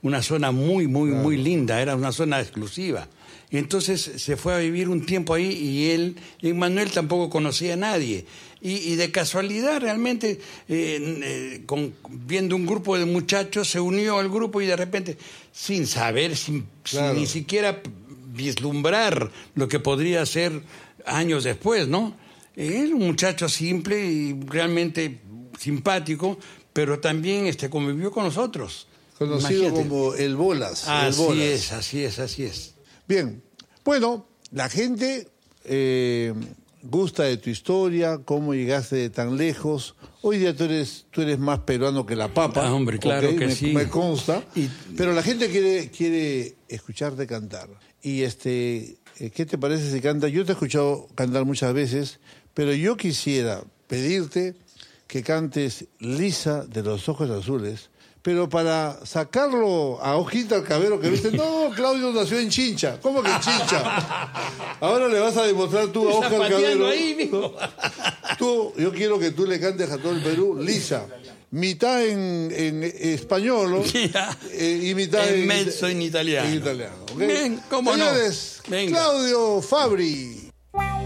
una zona muy linda, era una zona exclusiva. Y entonces se fue a vivir un tiempo ahí y Emmanuel tampoco conocía a nadie. Y de casualidad realmente, viendo un grupo de muchachos, se unió al grupo y de repente, sin saber, sin ni siquiera vislumbrar lo que podría ser años después, ¿no? Él, un muchacho simple y realmente simpático, pero también convivió con nosotros. Conocido como el Bolas. Así es. Bien, bueno, la gente gusta de tu historia, cómo llegaste de tan lejos. Hoy día tú eres más peruano que la papa. Hombre, claro que sí. Me consta. Pero la gente quiere escucharte cantar. Y ¿qué te parece si cantas? Yo te he escuchado cantar muchas veces, pero yo quisiera pedirte que cantes Lisa de los Ojos Azules, pero para sacarlo a Hojita al Cabero, que viste, no, Claudio nació en Chincha. ¿Cómo que en Chincha? Ahora le vas a demostrar tú a Oscar Cabero. Yo quiero que tú le cantes a todo el Perú, Lisa. Mitad en español, ¿no? Y mitad en mezzo en italiano. ¿Okay? Bien, ¿cómo Señores, no? Venga. Claudio Fabri.